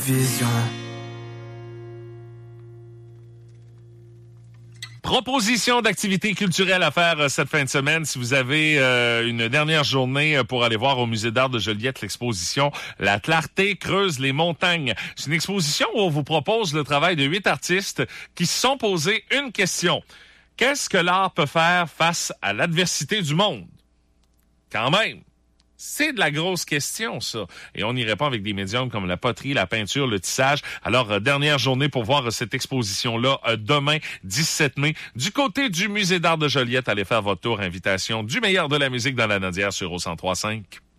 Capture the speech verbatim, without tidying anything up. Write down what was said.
Vision. Proposition d'activités culturelles à faire euh, cette fin de semaine. Si vous avez euh, une dernière journée euh, pour aller voir au Musée d'art de Joliette l'exposition « La clarté creuse les montagnes ». C'est une exposition où on vous propose le travail de huit artistes qui se sont posés une question. Qu'est-ce que l'art peut faire face à l'adversité du monde? Quand même! C'est de la grosse question, ça. Et on y répond avec des médiums comme la poterie, la peinture, le tissage. Alors, euh, dernière journée pour voir euh, cette exposition-là, euh, demain, dix-sept mai, du côté du Musée d'art de Joliette. Allez faire votre tour. Invitation du meilleur de la musique dans la Nodière sur au cent trois virgule cinq.